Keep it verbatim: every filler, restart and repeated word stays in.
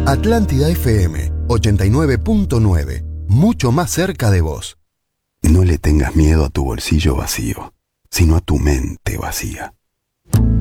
Atlántida F M, ochenta y nueve punto nueve. Mucho más cerca de vos. No le tengas miedo a tu bolsillo vacío, sino a tu mente vacía.